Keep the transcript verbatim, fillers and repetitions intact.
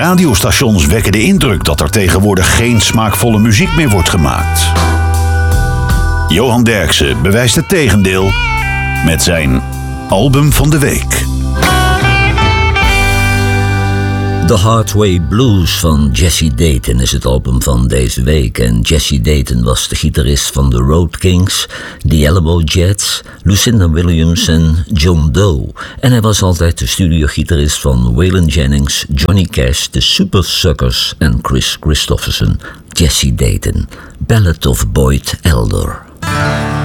radiostations wekken de indruk dat er tegenwoordig geen smaakvolle muziek meer wordt gemaakt. Johan Derksen bewijst het tegendeel met zijn album van de week. The Hard Way Blues van Jesse Dayton is het album van deze week. En Jesse Dayton was de gitarist van de Road Kings, The Elbow Jets, Lucinda Williams en John Doe. En hij was altijd de studiogitarist van Waylon Jennings, Johnny Cash, The Super Suckers en Chris Christopherson. Jesse Dayton, Ballad of Boyd Elder.